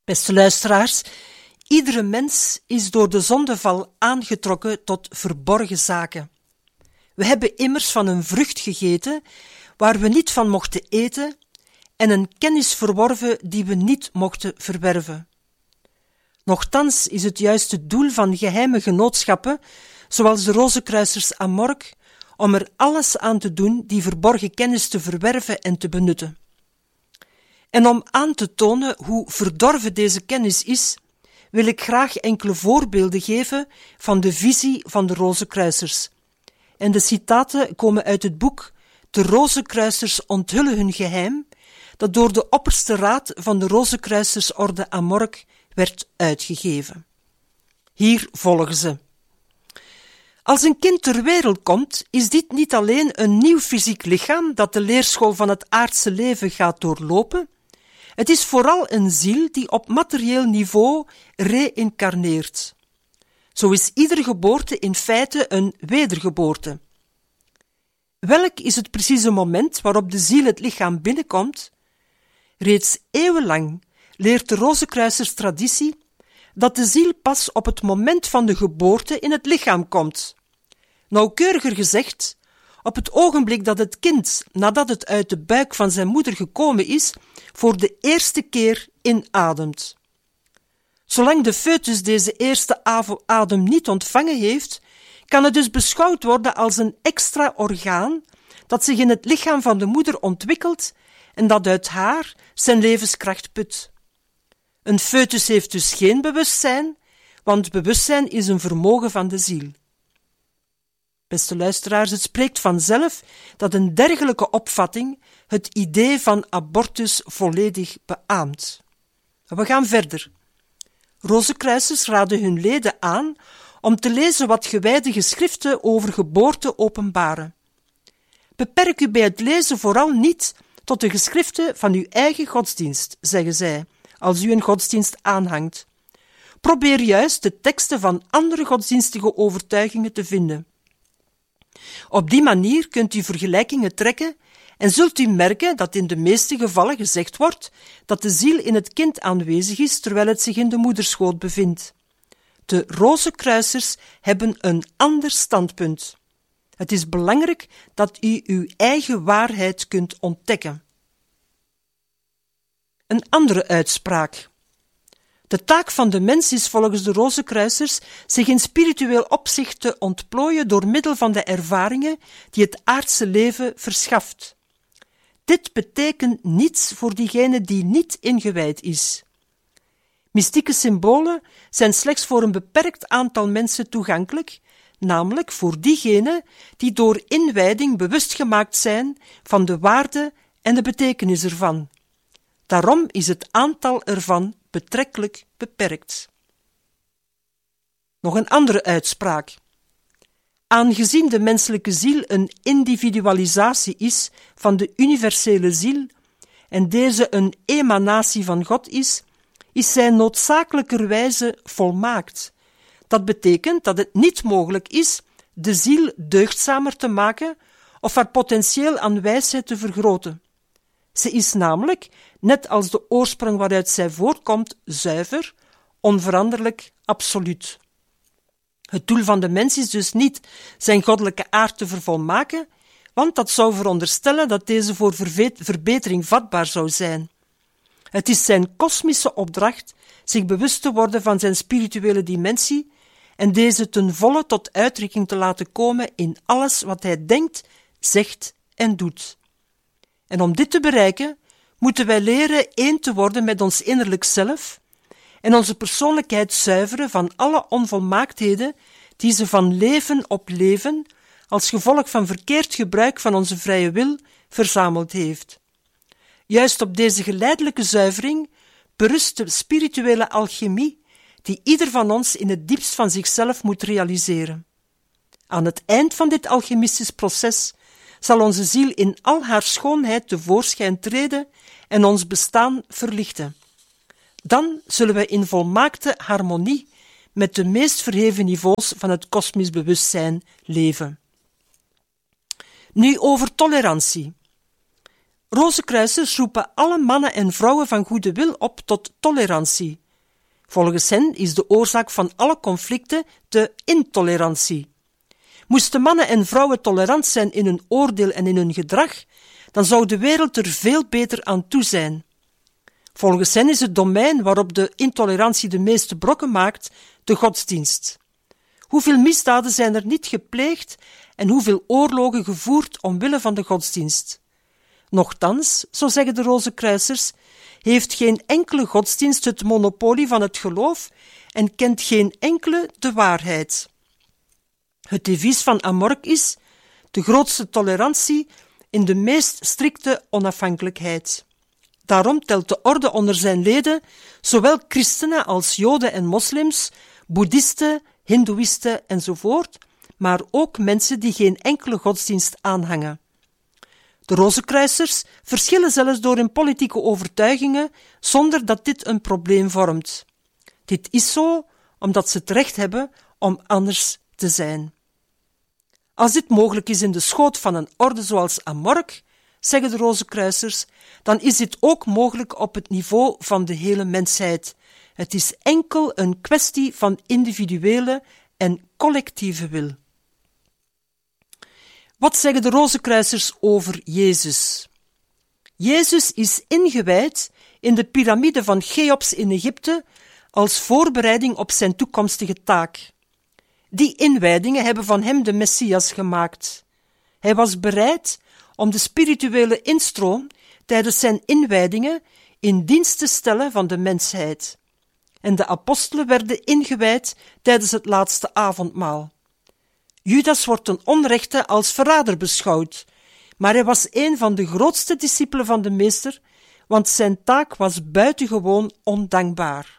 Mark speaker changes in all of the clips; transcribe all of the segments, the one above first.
Speaker 1: Beste luisteraars, iedere mens is door de zondeval aangetrokken tot verborgen zaken. We hebben immers van een vrucht gegeten waar we niet van mochten eten en een kennis verworven die we niet mochten verwerven. Nochtans is het juist het doel van geheime genootschappen, zoals de Rozenkruisers Amork, om er alles aan te doen die verborgen kennis te verwerven en te benutten. En om aan te tonen hoe verdorven deze kennis is, wil ik graag enkele voorbeelden geven van de visie van de Rozenkruisers. En de citaten komen uit het boek De Rozenkruisers onthullen hun geheim, dat door de opperste raad van de Rozenkruisersorde Amork werd uitgegeven. Hier volgen ze. Als een kind ter wereld komt, is dit niet alleen een nieuw fysiek lichaam dat de leerschool van het aardse leven gaat doorlopen, het is vooral een ziel die op materieel niveau reïncarneert. Zo is iedere geboorte in feite een wedergeboorte. Welk is het precieze moment waarop de ziel het lichaam binnenkomt? Reeds eeuwenlang leert de Rozenkruisers traditie dat de ziel pas op het moment van de geboorte in het lichaam komt. Nauwkeuriger gezegd, op het ogenblik dat het kind, nadat het uit de buik van zijn moeder gekomen is, voor de eerste keer inademt. Zolang de foetus deze eerste adem niet ontvangen heeft, kan het dus beschouwd worden als een extra orgaan dat zich in het lichaam van de moeder ontwikkelt en dat uit haar zijn levenskracht put. Een foetus heeft dus geen bewustzijn, want bewustzijn is een vermogen van de ziel. Beste luisteraars, het spreekt vanzelf dat een dergelijke opvatting het idee van abortus volledig beaamt. We gaan verder. Rozenkruisers raden hun leden aan om te lezen wat gewijde geschriften over geboorte openbaren. Beperk u bij het lezen vooral niet tot de geschriften van uw eigen godsdienst, zeggen zij, als u een godsdienst aanhangt. Probeer juist de teksten van andere godsdienstige overtuigingen te vinden. Op die manier kunt u vergelijkingen trekken en zult u merken dat in de meeste gevallen gezegd wordt dat de ziel in het kind aanwezig is terwijl het zich in de moederschoot bevindt. De Rozenkruisers hebben een ander standpunt. Het is belangrijk dat u uw eigen waarheid kunt ontdekken. Een andere uitspraak. De taak van de mens is volgens de Rozenkruisers zich in spiritueel opzicht te ontplooien door middel van de ervaringen die het aardse leven verschaft. Dit betekent niets voor diegene die niet ingewijd is. Mystieke symbolen zijn slechts voor een beperkt aantal mensen toegankelijk, namelijk voor diegenen die door inwijding bewust gemaakt zijn van de waarde en de betekenis ervan. Daarom is het aantal ervan betrekkelijk beperkt. Nog een andere uitspraak. Aangezien de menselijke ziel een individualisatie is van de universele ziel en deze een emanatie van God is zij noodzakelijkerwijze volmaakt. Dat betekent dat het niet mogelijk is de ziel deugdzamer te maken of haar potentieel aan wijsheid te vergroten. Ze is namelijk, net als de oorsprong waaruit zij voortkomt, zuiver, onveranderlijk, absoluut. Het doel van de mens is dus niet zijn goddelijke aard te vervolmaken, want dat zou veronderstellen dat deze voor verbetering vatbaar zou zijn. Het is zijn kosmische opdracht zich bewust te worden van zijn spirituele dimensie en deze ten volle tot uitdrukking te laten komen in alles wat hij denkt, zegt en doet. En om dit te bereiken, moeten wij leren één te worden met ons innerlijk zelf en onze persoonlijkheid zuiveren van alle onvolmaaktheden die ze van leven op leven, als gevolg van verkeerd gebruik van onze vrije wil, verzameld heeft. Juist op deze geleidelijke zuivering berust de spirituele alchemie die ieder van ons in het diepst van zichzelf moet realiseren. Aan het eind van dit alchemistisch proces zal onze ziel in al haar schoonheid tevoorschijn treden en ons bestaan verlichten. Dan zullen wij in volmaakte harmonie met de meest verheven niveaus van het kosmisch bewustzijn leven. Nu over tolerantie. Rozenkruisers roepen alle mannen en vrouwen van goede wil op tot tolerantie. Volgens hen is de oorzaak van alle conflicten de intolerantie. Moesten mannen en vrouwen tolerant zijn in hun oordeel en in hun gedrag, dan zou de wereld er veel beter aan toe zijn. Volgens hen is het domein waarop de intolerantie de meeste brokken maakt, de godsdienst. Hoeveel misdaden zijn er niet gepleegd en hoeveel oorlogen gevoerd omwille van de godsdienst? Nochtans, zo zeggen de Rozenkruisers, heeft geen enkele godsdienst het monopolie van het geloof en kent geen enkele de waarheid. Het devies van Amorc is de grootste tolerantie in de meest strikte onafhankelijkheid. Daarom telt de orde onder zijn leden zowel christenen als joden en moslims, boeddhisten, hindoeïsten enzovoort, maar ook mensen die geen enkele godsdienst aanhangen. De Rozenkruisers verschillen zelfs door hun politieke overtuigingen zonder dat dit een probleem vormt. Dit is zo omdat ze het recht hebben om anders te zijn. Als dit mogelijk is in de schoot van een orde zoals Amorc, zeggen de Rozenkruisers, dan is dit ook mogelijk op het niveau van de hele mensheid. Het is enkel een kwestie van individuele en collectieve wil. Wat zeggen de Rozenkruisers over Jezus? Jezus is ingewijd in de piramide van Cheops in Egypte als voorbereiding op zijn toekomstige taak. Die inwijdingen hebben van hem de Messias gemaakt. Hij was bereid om de spirituele instroom tijdens zijn inwijdingen in dienst te stellen van de mensheid. En de apostelen werden ingewijd tijdens het laatste avondmaal. Judas wordt ten onrechte als verrader beschouwd, maar hij was een van de grootste discipelen van de meester, want zijn taak was buitengewoon ondankbaar.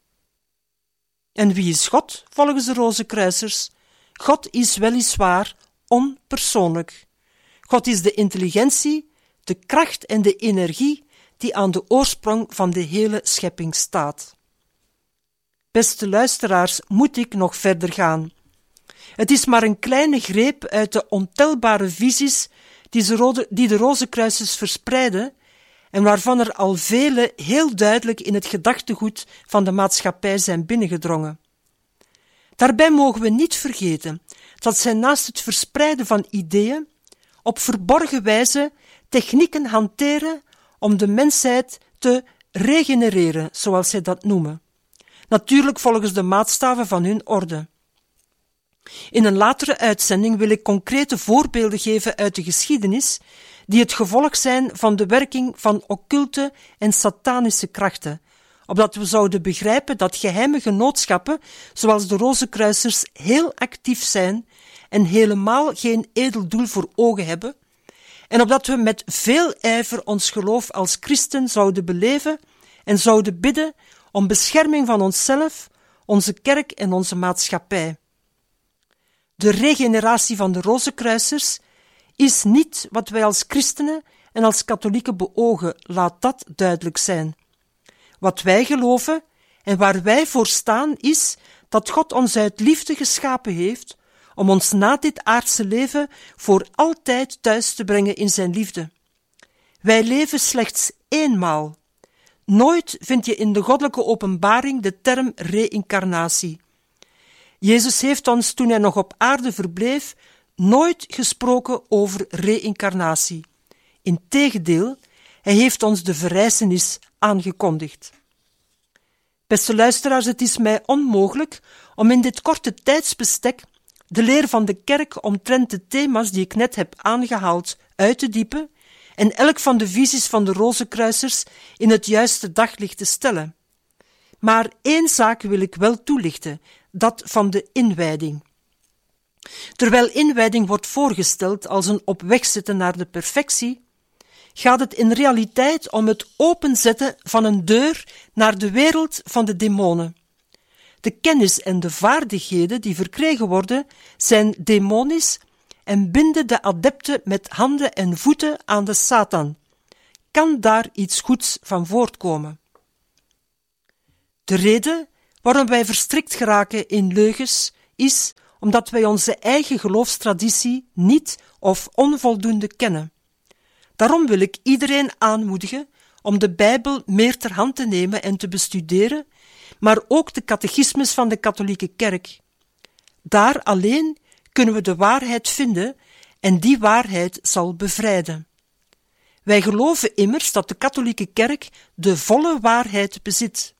Speaker 1: En wie is God, volgens de Rozenkruisers? God is weliswaar onpersoonlijk. God is de intelligentie, de kracht en de energie die aan de oorsprong van de hele schepping staat. Beste luisteraars, moet ik nog verder gaan. Het is maar een kleine greep uit de ontelbare visies die de Rozenkruisers verspreiden en waarvan er al vele heel duidelijk in het gedachtegoed van de maatschappij zijn binnengedrongen. Daarbij mogen we niet vergeten dat zij naast het verspreiden van ideeën op verborgen wijze technieken hanteren om de mensheid te regenereren, zoals zij dat noemen. Natuurlijk volgens de maatstaven van hun orde. In een latere uitzending wil ik concrete voorbeelden geven uit de geschiedenis die het gevolg zijn van de werking van occulte en satanische krachten, opdat we zouden begrijpen dat geheime genootschappen zoals de Rozenkruisers heel actief zijn en helemaal geen edel doel voor ogen hebben, en opdat we met veel ijver ons geloof als christen zouden beleven en zouden bidden om bescherming van onszelf, onze kerk en onze maatschappij. De regeneratie van de Rozenkruisers is niet wat wij als christenen en als katholieken beogen, laat dat duidelijk zijn. Wat wij geloven en waar wij voor staan is dat God ons uit liefde geschapen heeft om ons na dit aardse leven voor altijd thuis te brengen in zijn liefde. Wij leven slechts eenmaal. Nooit vind je in de goddelijke openbaring de term reïncarnatie. Jezus heeft ons, toen hij nog op aarde verbleef, nooit gesproken over reïncarnatie. Integendeel, hij heeft ons de verrijzenis aangekondigd. Beste luisteraars, het is mij onmogelijk om in dit korte tijdsbestek de leer van de kerk omtrent de thema's die ik net heb aangehaald uit te diepen en elk van de visies van de Rozenkruisers in het juiste daglicht te stellen. Maar één zaak wil ik wel toelichten, dat van de inwijding. Terwijl inwijding wordt voorgesteld als een op weg zetten naar de perfectie, gaat het in realiteit om het openzetten van een deur naar de wereld van de demonen. De kennis en de vaardigheden die verkregen worden, zijn demonisch en binden de adepten met handen en voeten aan de Satan. Kan daar iets goeds van voortkomen? De reden waarom wij verstrikt geraken in leugens is omdat wij onze eigen geloofstraditie niet of onvoldoende kennen. Daarom wil ik iedereen aanmoedigen om de Bijbel meer ter hand te nemen en te bestuderen, maar ook de catechismus van de katholieke kerk. Daar alleen kunnen we de waarheid vinden en die waarheid zal bevrijden. Wij geloven immers dat de katholieke kerk de volle waarheid bezit.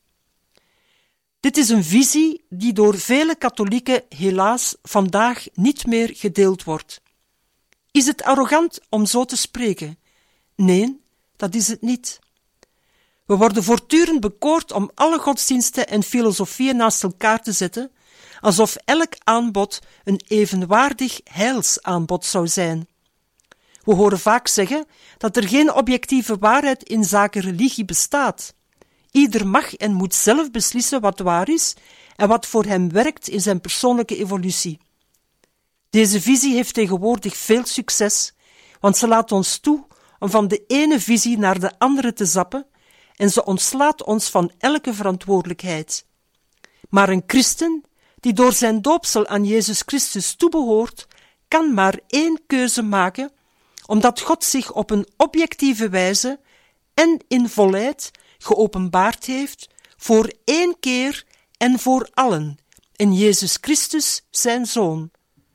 Speaker 1: Dit is een visie die door vele katholieken helaas vandaag niet meer gedeeld wordt. Is het arrogant om zo te spreken? Nee, dat is het niet. We worden voortdurend bekoord om alle godsdiensten en filosofieën naast elkaar te zetten, alsof elk aanbod een evenwaardig heilsaanbod zou zijn. We horen vaak zeggen dat er geen objectieve waarheid in zaken religie bestaat. Ieder mag en moet zelf beslissen wat waar is en wat voor hem werkt in zijn persoonlijke evolutie. Deze visie heeft tegenwoordig veel succes, want ze laat ons toe om van de ene visie naar de andere te zappen en ze ontslaat ons van elke verantwoordelijkheid. Maar een christen die door zijn doopsel aan Jezus Christus toebehoort, kan maar één keuze maken, omdat God zich op een objectieve wijze en in volheid geopenbaard heeft voor één keer en voor allen, in Jezus Christus zijn Zoon.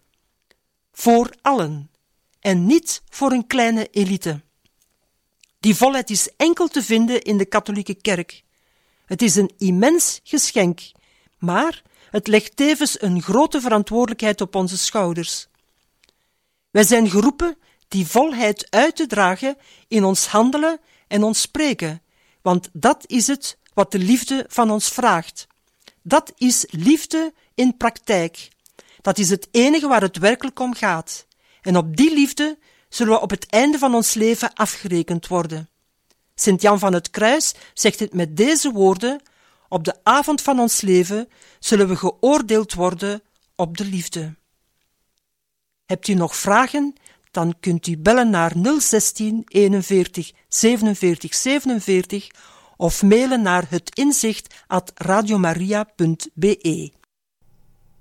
Speaker 1: Voor allen, en niet voor een kleine elite. Die volheid is enkel te vinden in de katholieke kerk. Het is een immens geschenk, maar het legt tevens een grote verantwoordelijkheid op onze schouders. Wij zijn geroepen die volheid uit te dragen in ons handelen en ons spreken, want dat is het wat de liefde van ons vraagt. Dat is liefde in praktijk. Dat is het enige waar het werkelijk om gaat. En op die liefde zullen we op het einde van ons leven afgerekend worden. Sint Jan van het Kruis zegt het met deze woorden: op de avond van ons leven zullen we geoordeeld worden op de liefde. Hebt u nog vragen? Dan kunt u bellen naar 016 41 47 47 of mailen naar hetinzicht@radiomaria.be.